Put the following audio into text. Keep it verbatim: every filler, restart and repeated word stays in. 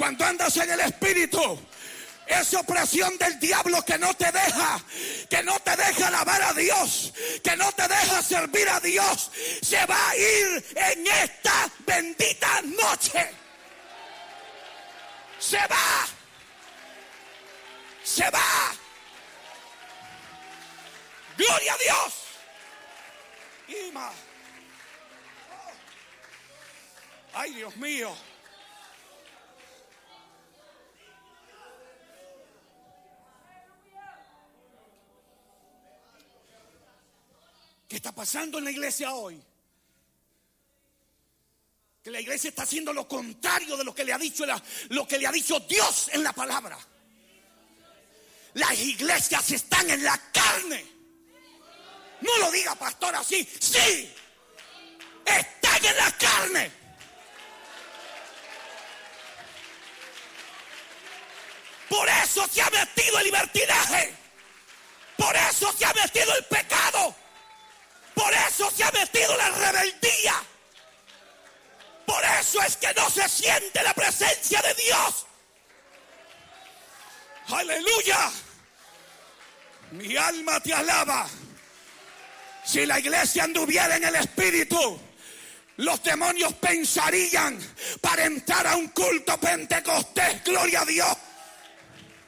Cuando andas en el Espíritu, esa opresión del diablo que no te deja, que no te deja alabar a Dios, que no te deja servir a Dios, se va a ir en esta bendita noche. Se va. Se va. Gloria a Dios. Ima. Ay, Dios mío. ¿Qué está pasando en la iglesia hoy? Que la iglesia está haciendo lo contrario de lo que le ha dicho la, lo que le ha dicho Dios en la palabra. Las iglesias están en la carne. No lo diga, pastor, así. Sí, están en la carne. Por eso se ha metido el libertinaje. Por eso se ha metido el pecado. Por eso se ha metido la rebeldía. Por eso es que no se siente la presencia de Dios. Aleluya. Mi alma te alaba. Si la iglesia anduviera en el Espíritu, los demonios pensarían para entrar a un culto pentecostés, gloria a Dios,